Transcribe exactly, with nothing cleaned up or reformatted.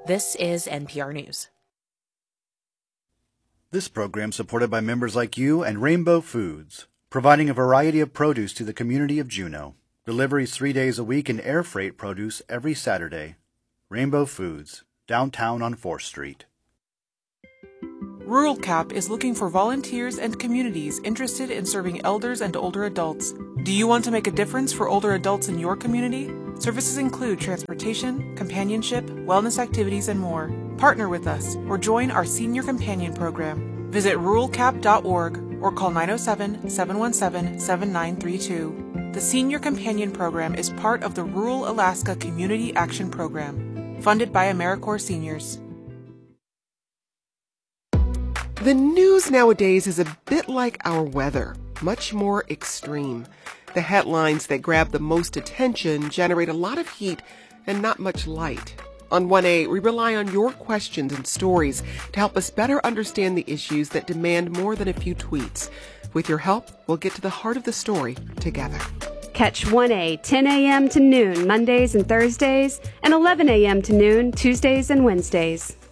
This is N P R News. This program is supported by members like you and Rainbow Foods, providing a variety of produce to the community of Juneau. Deliveries three days a week and air freight produce every Saturday. Rainbow Foods, downtown on fourth Street. Rural Cap is looking for volunteers and communities interested in serving elders and older adults. Do you want to make a difference for older adults in your community? Services include transportation, companionship, wellness activities, and more. Partner with us or join our Senior Companion Program. Visit rural cap dot org or call nine oh seven, seven one seven, seven nine three two. The Senior Companion Program is part of the Rural Alaska Community Action Program, funded by AmeriCorps Seniors. The news nowadays is a bit like our weather, much more extreme. The headlines that grab the most attention generate a lot of heat and not much light. On one A, we rely on your questions and stories to help us better understand the issues that demand more than a few tweets. With your help, we'll get to the heart of the story together. Catch one A, ten a.m. to noon, Mondays and Thursdays, and eleven a.m. to noon, Tuesdays and Wednesdays.